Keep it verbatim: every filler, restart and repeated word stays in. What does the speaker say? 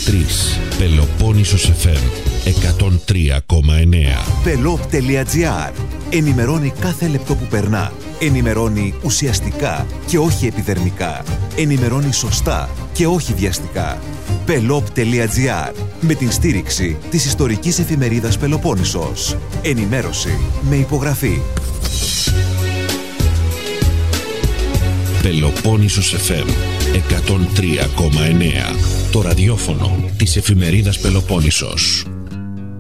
τρεις. Πελοπόννησος εφ εμ εκατόν τρία κόμμα εννέα. Πελόπ τελεία τζι άρ. Ενημερώνει κάθε λεπτό που περνά. Ενημερώνει ουσιαστικά και όχι επιδερμικά. Ενημερώνει σωστά και όχι βιαστικά. Πελόπ τελεία τζι άρ. Με την στήριξη της ιστορικής εφημερίδας Πελοπόννησος. Ενημέρωση με υπογραφή. Πελοπόννησος εφ εμ εκατόν τρία κόμμα εννέα. Το ραδιόφωνο της εφημερίδας Πελοπόννησος.